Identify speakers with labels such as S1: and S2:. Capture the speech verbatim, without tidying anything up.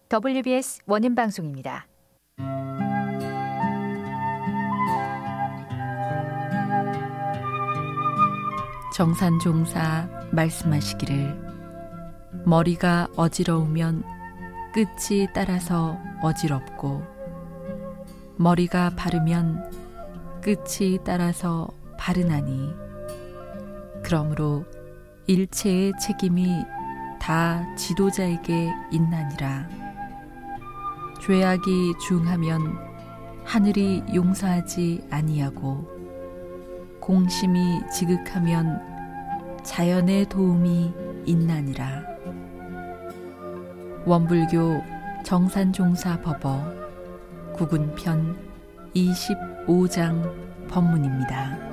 S1: 더블유비에스 원음 방송입니다.
S2: 정산종사 말씀하시기를 머리가 어지러우면 끝이 따라서 어지럽고 머리가 바르면 끝이 따라서 바르나니 그러므로 일체의 책임이 다 지도자에게 있나니라. 죄악이 중하면 하늘이 용서하지 아니하고 공심이 지극하면 자연의 도움이 있나니라. 원불교 정산종사법어 구군편 이십오 장 법문입니다.